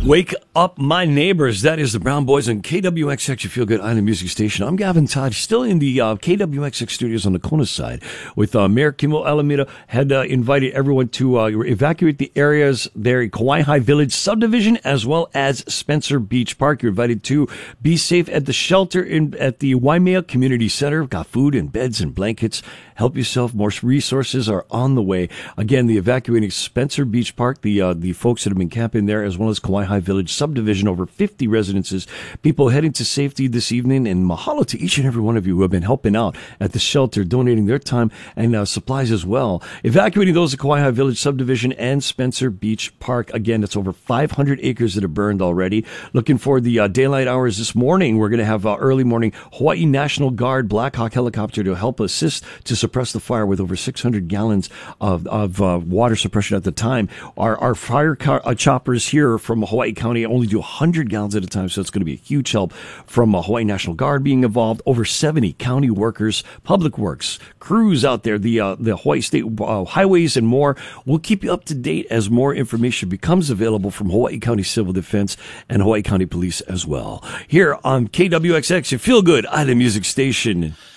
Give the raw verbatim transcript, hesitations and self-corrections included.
Wake up, my neighbors. That is the Brown Boys on K W X X, your Feel Good Island Music Station. I'm Gavin Todd, still in the uh, K W X X studios on the Kona side with uh, Mayor Kimball Alameda. Had uh, invited everyone to uh, evacuate the areas there in Kauai High Village subdivision as well as Spencer Beach Park. You're invited to be safe at the shelter in at the Waimea Community Center. Got food and beds and blankets. Help yourself. More resources are on the way. Again, the evacuating Spencer Beach Park, the uh, the folks that have been camping there, as well as Kauai High Village subdivision, over fifty residences. People heading to safety this evening, and mahalo to each and every one of you who have been helping out at the shelter, donating their time and uh, supplies as well. Evacuating those at Kauai High Village subdivision and Spencer Beach Park. Again, it's over five hundred acres that have burned already. Looking for the uh, daylight hours this morning. We're going to have uh, early morning Hawaii National Guard Black Hawk helicopter to help assist to suppress the fire with over six hundred gallons of, of uh, water suppression at the time. Our, our fire car, uh, choppers here from Hawaii County only do one hundred gallons at a time, so it's going to be a huge help from uh, Hawaii National Guard being involved. Over seventy county workers, public works, crews out there, the uh, the Hawaii State uh, highways and more. We'll keep you up to date as more information becomes available from Hawaii County Civil Defense and Hawaii County Police as well. Here on K W X X, you feel good, Island Music Station.